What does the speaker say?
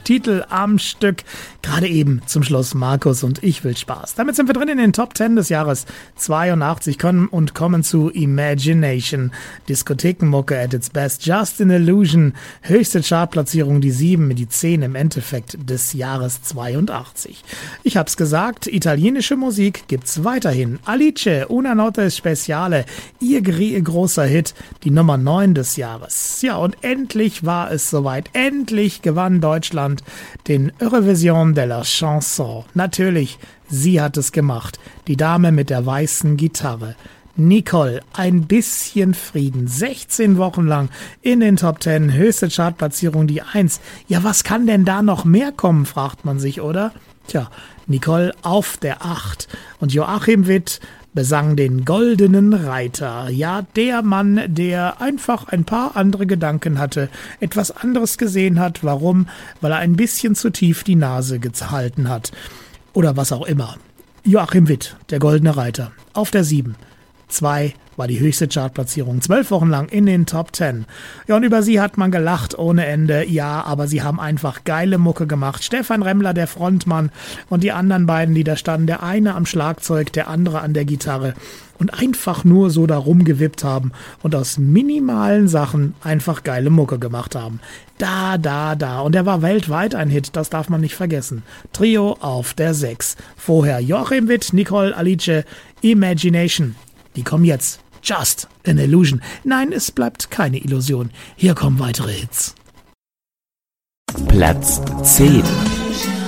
Titel am Stück. Gerade eben zum Schluss Markus und Ich will Spaß. Damit sind wir drin in den Top 10 des Jahres 82 kommen zu Imagination. Diskothekenmucke at its best, Just an Illusion. Höchste Chartplatzierung die 7, die 10 im Endeffekt des Jahres 82. Ich hab's gesagt, italienische Musik gibt's weiterhin. Alice, Una Notte Speciale, ihr großer Hit, die Nummer 9 des Jahres. Ja, und endlich war es soweit. Endlich gewann Deutschland den Eurovision de la Chanson. Natürlich, sie hat es gemacht. Die Dame mit der weißen Gitarre. Nicole, ein bisschen Frieden. 16 Wochen lang in den Top 10, höchste Chartplatzierung die 1. Ja, was kann denn da noch mehr kommen, fragt man sich, oder? Tja, Nicole auf der 8 und Joachim Witt besang den Goldenen Reiter. Ja, der Mann, der einfach ein paar andere Gedanken hatte, etwas anderes gesehen hat. Warum? Weil er ein bisschen zu tief die Nase gehalten hat. Oder was auch immer. Joachim Witt, der Goldene Reiter, auf der 7. 2 war die höchste Chartplatzierung, 12 Wochen lang in den Top 10. Ja, und über sie hat man gelacht ohne Ende. Ja, aber sie haben einfach geile Mucke gemacht. Stefan Remmler, der Frontmann, und die anderen beiden, die da standen, der eine am Schlagzeug, der andere an der Gitarre, und einfach nur so da rumgewippt haben und aus minimalen Sachen einfach geile Mucke gemacht haben. Da. Und er war weltweit ein Hit, das darf man nicht vergessen. Trio auf der 6. Vorher Joachim Witt, Nicole, Alice, Imagination. Die kommen jetzt. Just an Illusion. Nein, es bleibt keine Illusion. Hier kommen weitere Hits. Platz 10.